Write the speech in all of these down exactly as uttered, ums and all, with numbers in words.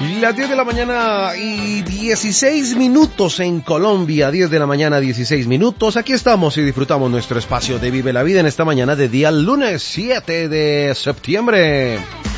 Las diez de la mañana y dieciséis minutos en Colombia, diez de la mañana, dieciséis minutos. Aquí estamos y disfrutamos nuestro espacio de Vive la Vida en esta mañana de día lunes siete de septiembre.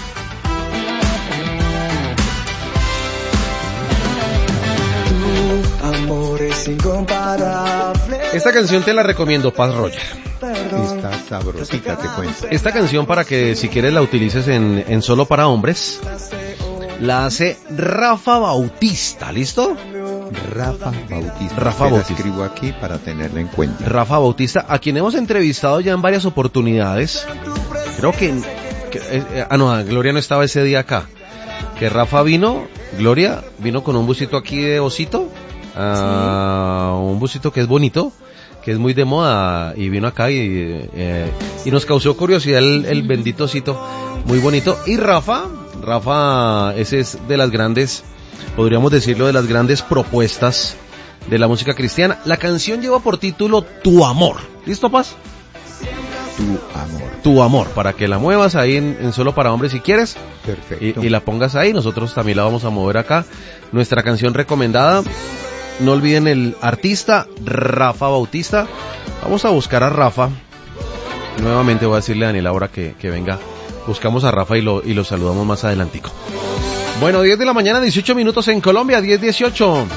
Tu amor es incomparable. Esta canción te la recomiendo, Paz Roger. Está sabrosita, te cuento. Esta canción, para que si quieres la utilices en, en Solo para Hombres, la hace Rafa Bautista, ¿listo? Rafa Bautista. Rafa Te la Bautista. escribo aquí para tenerla en cuenta. Rafa Bautista, a quien hemos entrevistado ya en varias oportunidades. Creo que... que eh, ah, no, Gloria no estaba ese día acá. Que Rafa vino, Gloria, vino con un busito aquí de osito. Uh, sí. Un busito que es bonito, que es muy de moda, y vino acá y, eh, y nos causó curiosidad el, el bendito osito, muy bonito. Y Rafa, Rafa, ese es de las grandes, podríamos decirlo, de las grandes propuestas de la música cristiana. La canción lleva por título Tu Amor. ¿Listo, Paz? Tu amor. Tu amor, para que la muevas ahí en, en Solo para Hombres si quieres. Perfecto. Y, y la pongas ahí, nosotros también la vamos a mover acá. Nuestra canción recomendada. No olviden el artista, Rafa Bautista. Vamos a buscar a Rafa. Nuevamente voy a decirle a Daniel ahora que, que venga. Buscamos a Rafa y lo, y lo saludamos más adelantico. Bueno, diez de la mañana, dieciocho minutos en Colombia, diez dieciocho.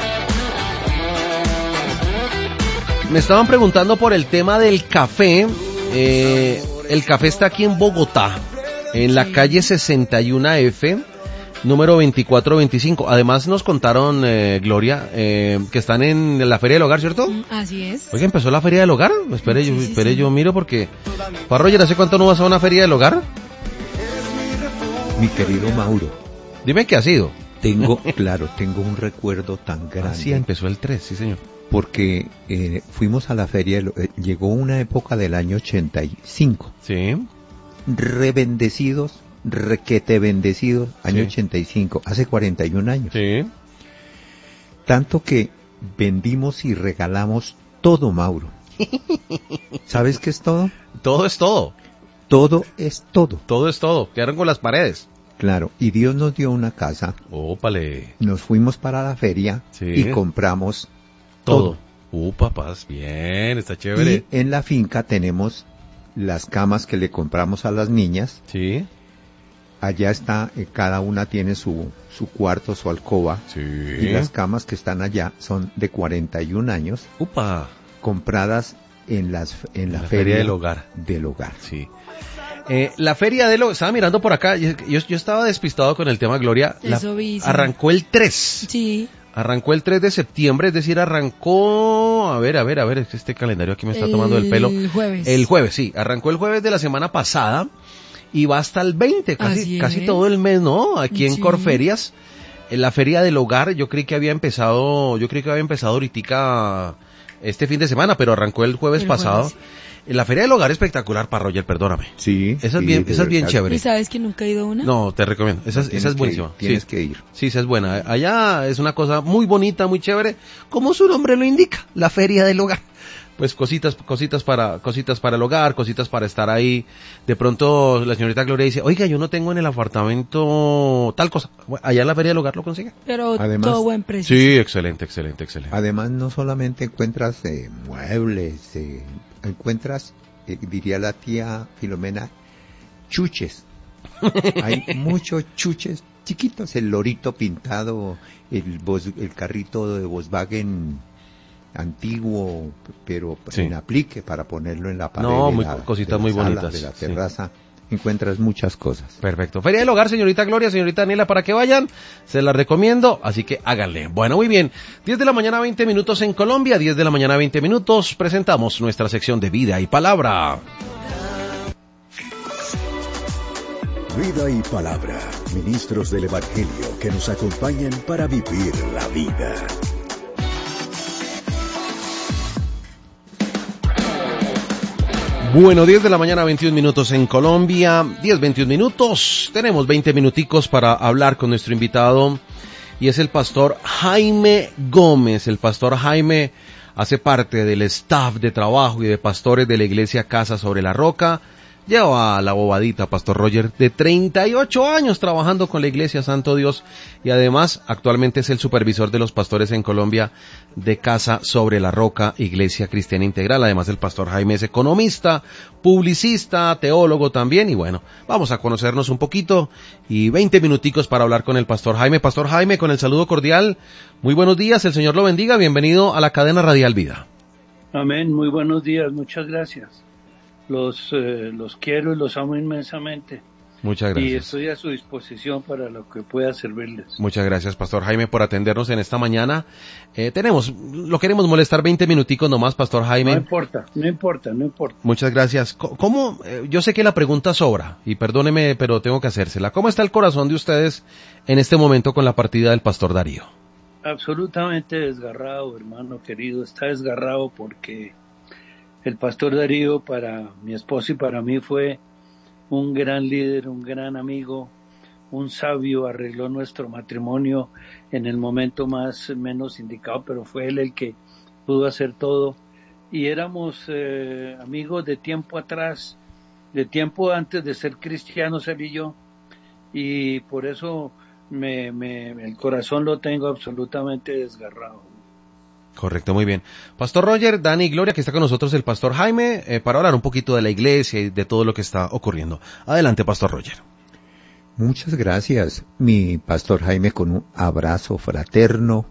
Me estaban preguntando por el tema del café. Eh, el café está aquí en Bogotá, en la calle sesenta y uno F, número veinticuatro veinticinco. Además nos contaron, eh, Gloria, eh, que están en la Feria del Hogar, ¿cierto? Así es. Oiga, ¿empezó la Feria del Hogar? Espere, sí, yo, sí, espere sí. yo miro porque... Parroyer, ¿hace cuánto no vas a una Feria del Hogar? Mi querido Mauro, Dime qué ha sido. tengo, claro, tengo un recuerdo tan grande. Así empezó el tres, sí señor. Porque eh, fuimos a la feria, eh, llegó una época del año ochenta y cinco. Sí. Rebendecidos, requete bendecidos, año Sí. ochenta y cinco, hace cuarenta y un años. Sí. Tanto que vendimos y regalamos todo, Mauro. ¿Sabes qué es todo? Todo es todo. Todo es todo. Todo es todo. Quedaron con las paredes. Claro, y Dios nos dio una casa, Ópale. nos fuimos para la feria Sí. y compramos Todo. todo. Uh, papás, bien, está chévere. Y en la finca tenemos las camas que le compramos a las niñas. Sí. Allá está, eh, cada una tiene su, su cuarto, su alcoba. Sí. Y las camas que están allá son de cuarenta y un años, Upa. compradas en las en la, La feria, feria del hogar. del hogar. Sí. Eh, la feria de lo... Estaba mirando por acá, yo, yo, yo estaba despistado con el tema, Gloria. La- Eso vi, sí. arrancó el tres. Sí. Arrancó el tres de septiembre, es decir, arrancó... A ver, a ver, a ver, es que este calendario aquí me está tomando el pelo. El jueves. El jueves, sí. Arrancó el jueves de la semana pasada y va hasta el veinte, casi, Así casi es. todo el mes, ¿no? Aquí en Sí. Corferias, en la feria del hogar. Yo creí que había empezado, yo creí que había empezado ahorita este fin de semana, pero arrancó el jueves El pasado. jueves. En la feria del hogar espectacular, Parroyer, perdóname. Sí. Esa es sí, bien, de esa es bien verdad. chévere. ¿Y sabes que nunca he ido a una? No, te recomiendo. Esa, es- Tienes esa es que buenísima. ir, tienes sí. que ir. Sí, esa es buena. Allá es una cosa muy bonita, muy chévere, como su nombre lo indica, la feria del hogar. Pues cositas, cositas para, cositas para el hogar, cositas para estar ahí. De pronto la señorita Gloria dice, oiga, yo no tengo en el apartamento tal cosa. Bueno, allá en la feria del hogar lo consigue. Pero Además- todo buen precio. Sí, excelente, excelente, excelente. Además, no solamente encuentras eh, muebles, eh, encuentras, eh, diría la tía Filomena, chuches. Hay muchos chuches chiquitos, el lorito pintado, el, Vol- el carrito de Volkswagen antiguo, pero Sí. en aplique para ponerlo en la pared No, de muy- la, cositas de la muy sala, bonitas, de la sí. terraza. Encuentras muchas cosas. Perfecto. Feria del Hogar, señorita Gloria, señorita Daniela, para que vayan, se la recomiendo, así que háganle. Bueno, muy bien. diez de la mañana, veinte minutos en Colombia, diez de la mañana, veinte minutos, presentamos nuestra sección de Vida y Palabra. Vida y palabra, ministros del Evangelio que nos acompañan para vivir la vida. Bueno, diez de la mañana, veintiún minutos en Colombia, diez, veintiún minutos, tenemos veinte minuticos para hablar con nuestro invitado, y es el pastor Jaime Gómez. El pastor Jaime hace parte del staff de trabajo y de pastores de la iglesia Casa sobre la Roca, lleva la bobadita, Pastor Roger, de treinta y ocho años trabajando con la Iglesia Santo Dios y además actualmente es el supervisor de los pastores en Colombia de Casa sobre la Roca, Iglesia Cristiana Integral. Además el Pastor Jaime es economista, publicista, teólogo también y bueno, vamos a conocernos un poquito y veinte minuticos para hablar con el Pastor Jaime. Pastor Jaime, con el saludo cordial, muy buenos días, el Señor lo bendiga, bienvenido a la cadena Radial Vida. Amén, muy buenos días, muchas gracias. Los, eh, los quiero y los amo inmensamente. Muchas gracias. Y estoy a su disposición para lo que pueda servirles. Muchas gracias, Pastor Jaime, por atendernos en esta mañana. Eh, tenemos, lo queremos molestar veinte minuticos nomás, Pastor Jaime. No importa, no importa, no importa. Muchas gracias. ¿Cómo? Eh, yo sé que la pregunta sobra, y perdóneme, pero tengo que hacérsela. ¿Cómo está el corazón de ustedes en este momento con la partida del Pastor Darío? Absolutamente desgarrado, hermano querido. Está desgarrado porque el Pastor Darío para mi esposa y para mí fue un gran líder, un gran amigo, un sabio. Arregló nuestro matrimonio en el momento más menos indicado, pero fue él el que pudo hacer todo. Y éramos eh, amigos de tiempo atrás, de tiempo antes de ser cristianos él y yo, y por eso me, me, el corazón lo tengo absolutamente desgarrado. Correcto, muy bien. Pastor Roger, Dani y Gloria, que está con nosotros el Pastor Jaime, eh, para hablar un poquito de la iglesia y de todo lo que está ocurriendo. Adelante, Pastor Roger. Muchas gracias, mi Pastor Jaime, con un abrazo fraterno.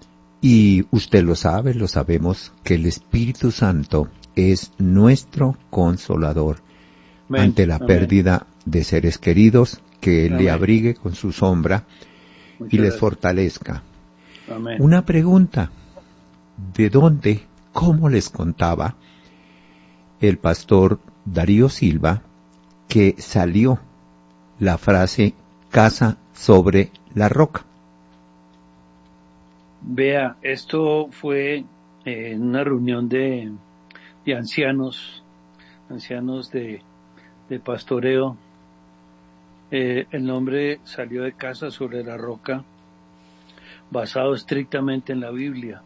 Y usted lo sabe, lo sabemos, que el Espíritu Santo es nuestro consolador. Amén. Ante la Amén. Pérdida de seres queridos, que Él Amén. Le abrigue con su sombra Muchas y les gracias. Fortalezca. Amén. Una pregunta. ¿De dónde, cómo les contaba el Pastor Darío Silva que salió la frase casa sobre la roca? Vea, esto fue eh, en una reunión de, de ancianos, ancianos de, de pastoreo. Eh, el nombre salió de casa sobre la roca, basado estrictamente en la Biblia.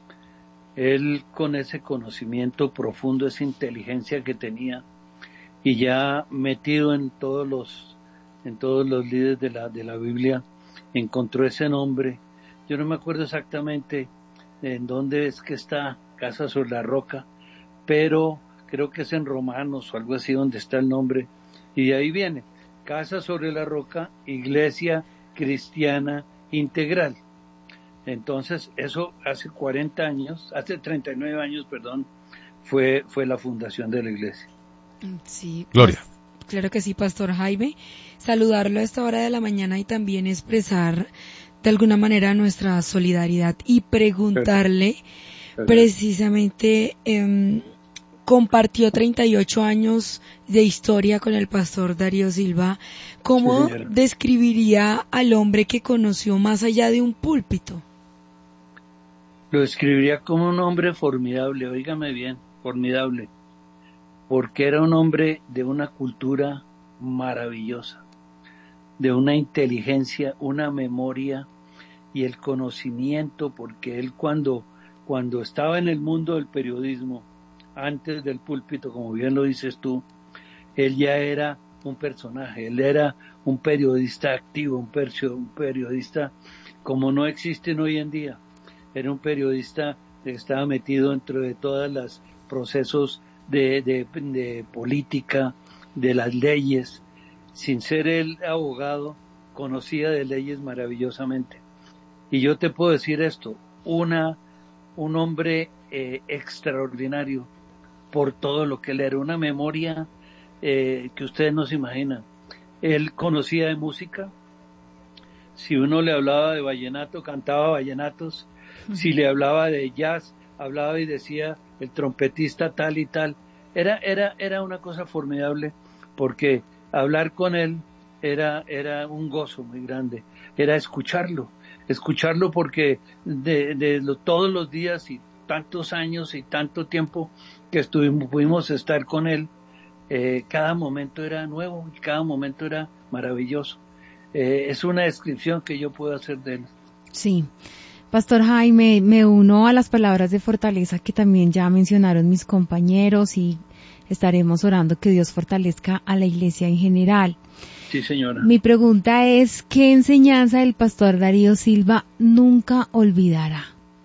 Él, con ese conocimiento profundo, esa inteligencia que tenía, y ya metido en todos los, en todos los líderes de la, de la Biblia, encontró ese nombre. Yo no me acuerdo exactamente en dónde es que está, casa sobre la roca, pero creo que es en Romanos o algo así donde está el nombre, y de ahí viene, casa sobre la roca, Iglesia Cristiana Integral. Entonces, eso hace cuarenta años, hace treinta y nueve años, perdón, fue, fue la fundación de la iglesia. Sí. Gloria. Pues, claro que sí, Pastor Jaime. Saludarlo a esta hora de la mañana y también expresar de alguna manera nuestra solidaridad y preguntarle Perfecto. Perfecto. precisamente, eh, compartió treinta y ocho años de historia con el Pastor Darío Silva. ¿Cómo sí, describiría al hombre que conoció más allá de un púlpito? Lo describiría como un hombre formidable, óigame bien, formidable, porque era un hombre de una cultura maravillosa, de una inteligencia, una memoria y el conocimiento, porque él cuando, cuando estaba en el mundo del periodismo, antes del púlpito, como bien lo dices tú, él ya era un personaje, él era un periodista activo, un, percio, un periodista como no existen hoy en día. Era un periodista que estaba metido dentro de todos los procesos de, de, de política, de las leyes. Sin ser él abogado, conocía de leyes maravillosamente. Y yo te puedo decir esto, una, un hombre eh, extraordinario por todo lo que él era, una memoria eh, que ustedes no se imaginan. Él conocía de música. Si uno le hablaba de vallenato, cantaba vallenatos. Si le hablaba de jazz, hablaba y decía el trompetista tal y tal. Era, era, era una cosa formidable, porque hablar con él era, era un gozo muy grande. Era escucharlo, escucharlo porque de, de lo, todos los días y tantos años y tanto tiempo que estuvimos, pudimos estar con él, eh, cada momento era nuevo y cada momento era maravilloso. Eh, es una descripción que yo puedo hacer de él. Sí. Pastor Jaime, me uno a las palabras de fortaleza que también ya mencionaron mis compañeros y estaremos orando que Dios fortalezca a la iglesia en general. Sí, señora. Mi pregunta es, ¿qué enseñanza el pastor Darío Silva nunca olvidará?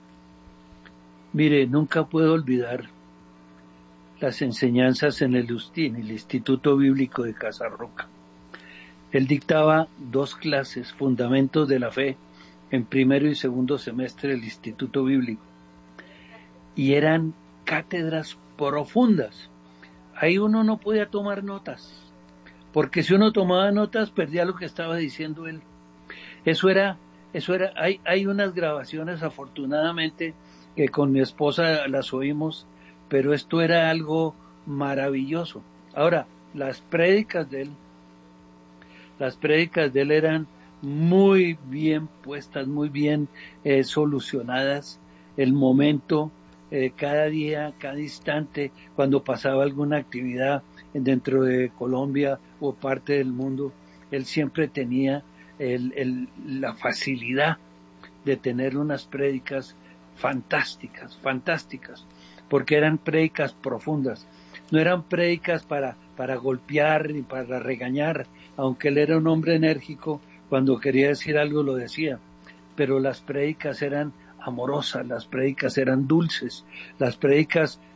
Mire, nunca puedo olvidar las enseñanzas en el, en el Instituto Bíblico de Casarroca. Él dictaba dos clases, Fundamentos de la Fe, en primero y segundo semestre del Instituto Bíblico. Y eran cátedras profundas. Ahí uno no podía tomar notas, porque si uno tomaba notas perdía lo que estaba diciendo él. Eso era, eso era, hay, hay unas grabaciones afortunadamente que con mi esposa las oímos, pero esto era algo maravilloso. Ahora, las prédicas de él, las prédicas de él eran muy bien puestas, muy bien eh, solucionadas. El momento, eh, cada día, cada instante, cuando pasaba alguna actividad dentro de Colombia o parte del mundo, él siempre tenía el, el, la facilidad de tener unas prédicas fantásticas, fantásticas, porque eran prédicas profundas. No eran prédicas para, para golpear ni para regañar, aunque él era un hombre enérgico, cuando quería decir algo lo decía, pero las prédicas eran amorosas, las prédicas eran dulces, las prédicas